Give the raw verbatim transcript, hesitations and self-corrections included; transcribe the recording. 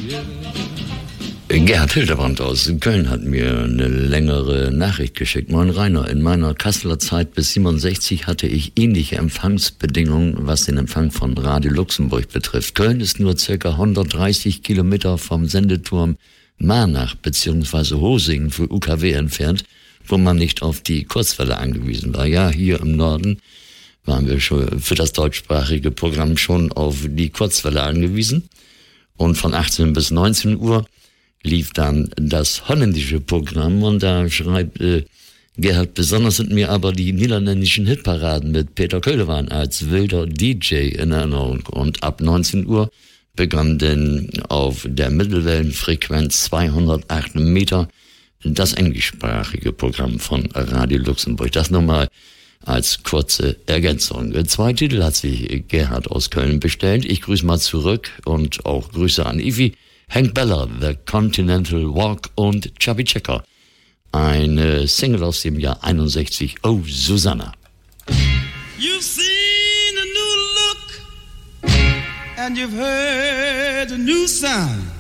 Gerhard Hildebrand aus Köln hat mir eine längere Nachricht geschickt. Moin Rainer, in meiner Kasseler Zeit bis siebenundsechzig hatte ich ähnliche Empfangsbedingungen, was den Empfang von Radio Luxemburg betrifft. Köln ist nur circa hundertdreißig Kilometer vom Sendeturm Marnach bzw. Hosingen für U K W entfernt, wo man nicht auf die Kurzwelle angewiesen war. Ja, hier im Norden waren wir schon für das deutschsprachige Programm schon auf die Kurzwelle angewiesen. Und von achtzehn bis neunzehn Uhr lief dann das holländische Programm und da schreibt äh, Gerhard, besonders sind mir aber die niederländischen Hitparaden mit Peter Köllewan als wilder D J in Erinnerung. Und ab neunzehn Uhr begann denn auf der Mittelwellenfrequenz zweihundertacht Meter das englischsprachige Programm von Radio Luxemburg. Das nochmal als kurze Ergänzung. Zwei Titel hat sich Gerhard aus Köln bestellt. Ich grüße mal zurück und auch Grüße an Ivi. Hank Bella, The Continental Walk und Chubby Checker. Eine Single aus dem Jahr einundsechzig, Oh Susanna. You've seen a new look and you've heard a new sound.